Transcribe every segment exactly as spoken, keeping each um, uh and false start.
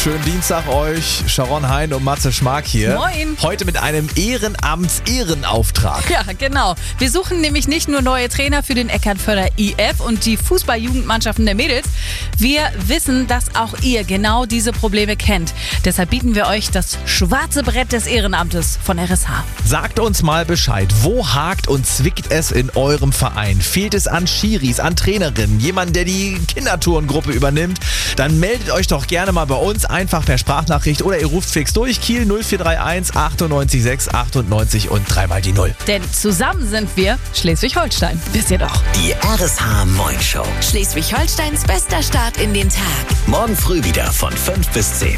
Schönen Dienstag euch. Sharon Hein und Matze Schmark hier. Moin. Heute mit einem Ehrenamts-Ehrenauftrag. Ja, genau. Wir suchen nämlich nicht nur neue Trainer für den Eckernförder I F und die Fußball-Jugendmannschaften der Mädels. Wir wissen, dass auch ihr genau diese Probleme kennt. Deshalb bieten wir euch das schwarze Brett des Ehrenamtes von R S H. Sagt uns mal Bescheid. Wo hakt und zwickt es in eurem Verein? Fehlt es an Schiris, an Trainerinnen, jemanden, der die Kindertourengruppe übernimmt? Dann meldet euch doch gerne mal bei uns, einfach per Sprachnachricht oder ihr ruft fix durch. Kiel null vier drei eins achtundneunzig sechs achtundneunzig und dreimal die Null. Denn zusammen sind wir Schleswig-Holstein. Wisst ihr doch. Die R S H Moin Show. Schleswig-Holsteins bester Start in den Tag. Morgen früh wieder von fünf bis zehn.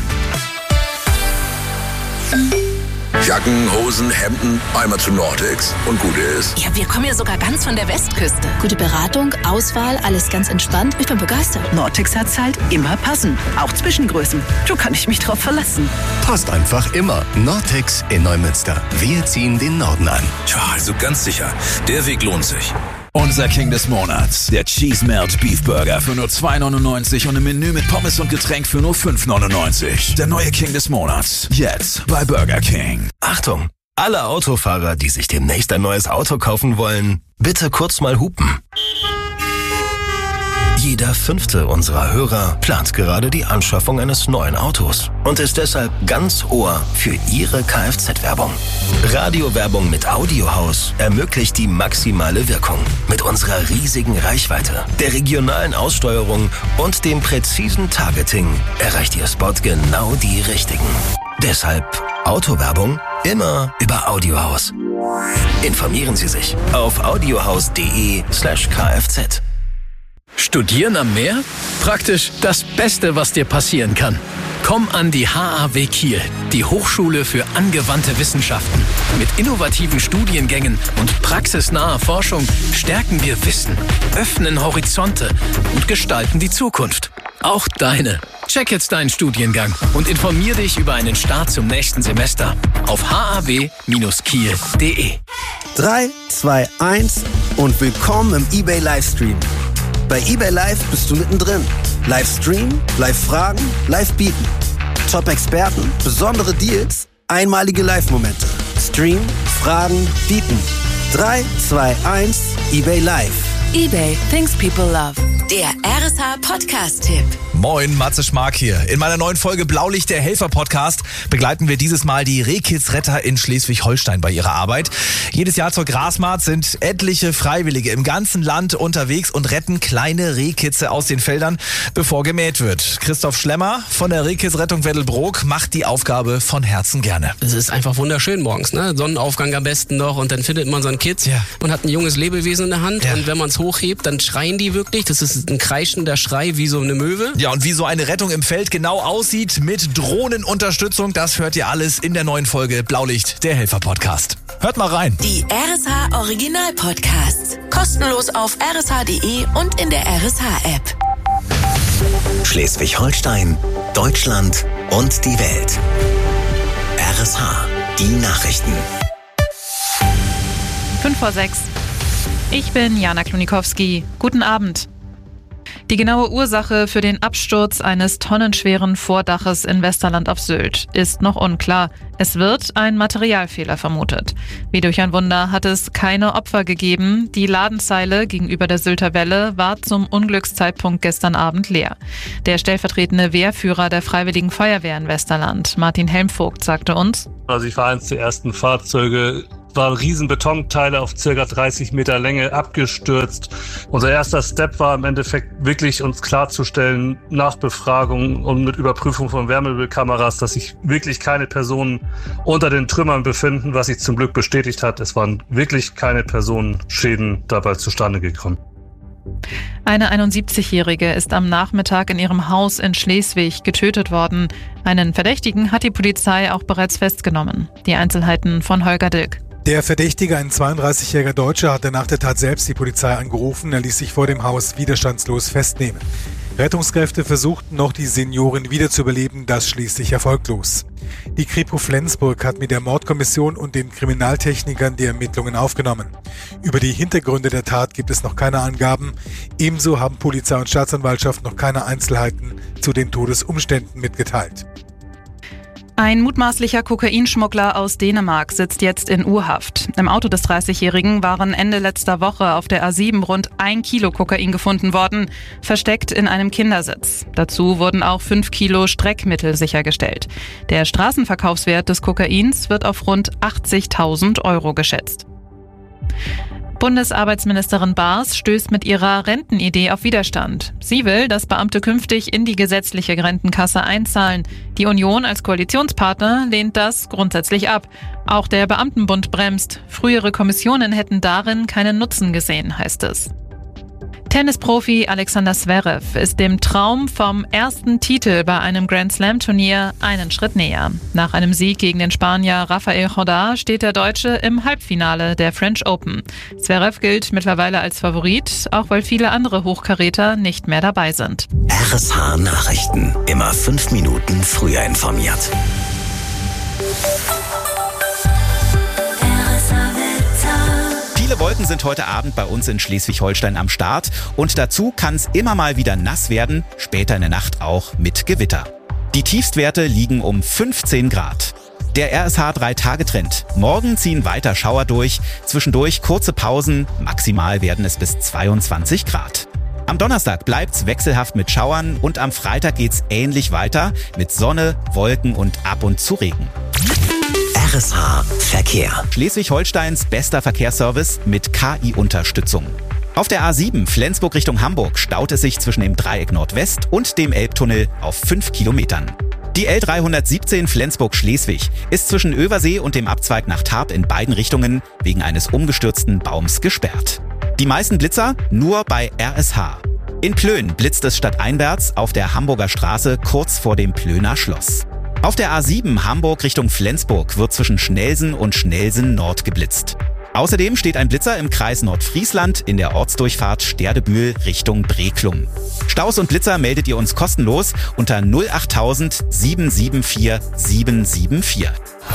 Jacken, Hosen, Hemden, einmal zu Nordex und gut ist. Ja, wir kommen ja sogar ganz von der Westküste. Gute Beratung, Auswahl, alles ganz entspannt. Ich bin begeistert. Nortex hat's halt immer passend. Auch Zwischengrößen. Da kann ich mich drauf verlassen. Passt einfach immer. Nortex in Neumünster. Wir ziehen den Norden an. Tja, also ganz sicher, der Weg lohnt sich. Unser King des Monats, der Cheese Melt Beef Burger für nur zwei neunundneunzig und ein Menü mit Pommes und Getränk für nur fünf neunundneunzig. Der neue King des Monats, jetzt bei Burger King. Achtung! Alle Autofahrer, die sich demnächst ein neues Auto kaufen wollen, bitte kurz mal hupen. Jeder fünfte unserer Hörer plant gerade die Anschaffung eines neuen Autos und ist deshalb ganz Ohr für Ihre Kfz-Werbung. Radiowerbung mit Audiohaus ermöglicht die maximale Wirkung. Mit unserer riesigen Reichweite, der regionalen Aussteuerung und dem präzisen Targeting erreicht Ihr Spot genau die Richtigen. Deshalb Autowerbung immer über Audiohaus. Informieren Sie sich auf audiohaus.de slash kfz. Studieren am Meer? Praktisch das Beste, was dir passieren kann. Komm an die H A W Kiel, die Hochschule für angewandte Wissenschaften. Mit innovativen Studiengängen und praxisnaher Forschung stärken wir Wissen, öffnen Horizonte und gestalten die Zukunft. Auch deine. Check jetzt deinen Studiengang und informier dich über einen Start zum nächsten Semester auf h a w kiel punkt d e. drei, zwei, eins und willkommen im eBay Livestream. Bei eBay Live bist du mittendrin. Livestream, Live-Fragen, Live-Bieten. Top-Experten, besondere Deals, einmalige Live-Momente. Stream, Fragen, Bieten. drei, zwei, eins, eBay Live. eBay, things people love. Der R S H Podcast-Tipp. Moin, Matze Schmark hier. In meiner neuen Folge Blaulicht, der Helfer-Podcast, begleiten wir dieses Mal die Rehkitzretter in Schleswig-Holstein bei ihrer Arbeit. Jedes Jahr zur Grasmarkt sind etliche Freiwillige im ganzen Land unterwegs und retten kleine Rehkitze aus den Feldern, bevor gemäht wird. Christoph Schlemmer von der Rehkitzrettung Weddelbrook macht die Aufgabe von Herzen gerne. Es ist einfach wunderschön morgens, ne? Sonnenaufgang am besten noch und dann findet man so ein Kitz ja. und hat ein junges Lebewesen in der Hand ja. und wenn man es hochhebt, dann schreien die wirklich. Das ist ein kreischender Schrei wie so eine Möwe. Ja, und wie so eine Rettung im Feld genau aussieht mit Drohnenunterstützung, das hört ihr alles in der neuen Folge Blaulicht, der Helfer-Podcast. Hört mal rein. Die R S H Original-Podcasts. Kostenlos auf r s h punkt d e und in der R S H-App. Schleswig-Holstein, Deutschland und die Welt. R S H, die Nachrichten. fünf vor sechs. Ich bin Jana Klonikowski. Guten Abend. Die genaue Ursache für den Absturz eines tonnenschweren Vordaches in Westerland auf Sylt ist noch unklar. Es wird ein Materialfehler vermutet. Wie durch ein Wunder hat es keine Opfer gegeben. Die Ladenzeile gegenüber der Sylter Welle war zum Unglückszeitpunkt gestern Abend leer. Der stellvertretende Wehrführer der Freiwilligen Feuerwehr in Westerland, Martin Helmvogt, sagte uns: Also ich war eines der ersten Fahrzeuge, waren riesen Betonteile auf circa dreißig Meter Länge abgestürzt. Unser erster Step war im Endeffekt wirklich uns klarzustellen, nach Befragung und mit Überprüfung von Wärmebildkameras, dass sich wirklich keine Personen unter den Trümmern befinden, was sich zum Glück bestätigt hat. Es waren wirklich keine Personenschäden dabei zustande gekommen. Eine einundsiebzigjährige ist am Nachmittag in ihrem Haus in Schleswig getötet worden. Einen Verdächtigen hat die Polizei auch bereits festgenommen. Die Einzelheiten von Holger Dilk. Der Verdächtige, ein zweiunddreißigjähriger Deutscher, hatte nach der Tat selbst die Polizei angerufen. Er ließ sich vor dem Haus widerstandslos festnehmen. Rettungskräfte versuchten noch, die Seniorin wiederzubeleben, das schließlich erfolglos. Die Kripo Flensburg hat mit der Mordkommission und den Kriminaltechnikern die Ermittlungen aufgenommen. Über die Hintergründe der Tat gibt es noch keine Angaben. Ebenso haben Polizei und Staatsanwaltschaft noch keine Einzelheiten zu den Todesumständen mitgeteilt. Ein mutmaßlicher Kokainschmuggler aus Dänemark sitzt jetzt in U-Haft. Im Auto des dreißigjährigen waren Ende letzter Woche auf der A sieben rund ein Kilo Kokain gefunden worden, versteckt in einem Kindersitz. Dazu wurden auch fünf Kilo Streckmittel sichergestellt. Der Straßenverkaufswert des Kokains wird auf rund achtzigtausend Euro geschätzt. Bundesarbeitsministerin Baas stößt mit ihrer Rentenidee auf Widerstand. Sie will, dass Beamte künftig in die gesetzliche Rentenkasse einzahlen. Die Union als Koalitionspartner lehnt das grundsätzlich ab. Auch der Beamtenbund bremst. Frühere Kommissionen hätten darin keinen Nutzen gesehen, heißt es. Tennisprofi Alexander Zverev ist dem Traum vom ersten Titel bei einem Grand-Slam-Turnier einen Schritt näher. Nach einem Sieg gegen den Spanier Rafael Nadal steht der Deutsche im Halbfinale der French Open. Zverev gilt mittlerweile als Favorit, auch weil viele andere Hochkaräter nicht mehr dabei sind. R S H Nachrichten. Immer fünf Minuten früher informiert. Viele Wolken sind heute Abend bei uns in Schleswig-Holstein am Start und dazu kann es immer mal wieder nass werden, später in der Nacht auch mit Gewitter. Die Tiefstwerte liegen um fünfzehn Grad. Der R S H drei Tage Trend. Morgen ziehen weiter Schauer durch, zwischendurch kurze Pausen, maximal werden es bis zweiundzwanzig Grad. Am Donnerstag bleibt's wechselhaft mit Schauern und am Freitag geht's ähnlich weiter mit Sonne, Wolken und ab und zu Regen. R S H Verkehr. Schleswig-Holsteins bester Verkehrsservice mit K I-Unterstützung. Auf der A sieben Flensburg Richtung Hamburg staut es sich zwischen dem Dreieck Nordwest und dem Elbtunnel auf fünf Kilometern. Die L dreihundertsiebzehn Flensburg-Schleswig ist zwischen Översee und dem Abzweig nach Tarp in beiden Richtungen wegen eines umgestürzten Baums gesperrt. Die meisten Blitzer nur bei R S H. In Plön blitzt es stadteinwärts auf der Hamburger Straße kurz vor dem Plöner Schloss. Auf der A sieben Hamburg Richtung Flensburg wird zwischen Schnelsen und Schnelsen Nord geblitzt. Außerdem steht ein Blitzer im Kreis Nordfriesland in der Ortsdurchfahrt Sterdebühl Richtung Breklum. Staus und Blitzer meldet ihr uns kostenlos unter null achttausend sieben sieben vier sieben sieben vier.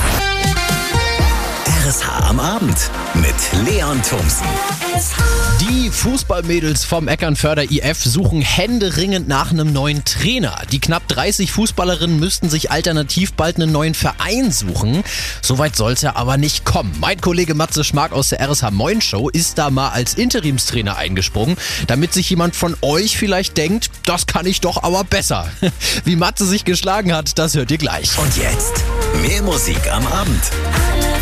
R S H am Abend mit Leon Thomsen. Die Fußballmädels vom Eckernförder I F suchen händeringend nach einem neuen Trainer. Die knapp dreißig Fußballerinnen müssten sich alternativ bald einen neuen Verein suchen. Soweit soll es ja aber nicht kommen. Mein Kollege Matze Schmark aus der R S H Moin Show ist da mal als Interimstrainer eingesprungen, damit sich jemand von euch vielleicht denkt, das kann ich doch aber besser. Wie Matze sich geschlagen hat, das hört ihr gleich. Und jetzt mehr Musik am Abend.